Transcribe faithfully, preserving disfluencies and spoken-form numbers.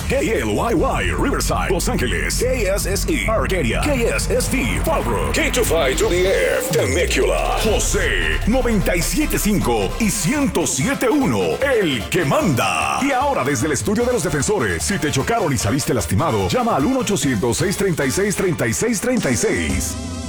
K L Y Y, Riverside, Los Ángeles, K S S E, Arcadia, K S S V, Fallbrook, K veinticinco to the F, Temecula, José, noventa y siete punto cinco y ciento siete punto uno, el que manda. Y ahora desde el estudio de los defensores, si te chocaron y saliste lastimado, llama al uno ochocientos, seiscientos treinta y seis, treinta y seis treinta y seis.